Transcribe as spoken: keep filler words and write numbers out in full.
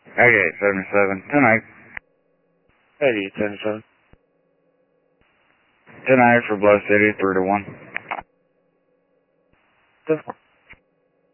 eighty-eight seventy-seven, ten eight. eighty-eight seventy-seven. ten eight for Blow City, three to one. ten four.